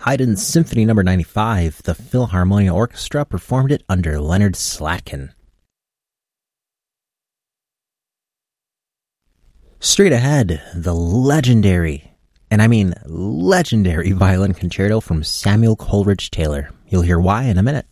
Haydn's Symphony No. 95, the Philharmonia Orchestra performed it under Leonard Slatkin. Straight ahead, the legendary, and I mean legendary violin concerto from Samuel Coleridge Taylor. You'll hear why in a minute.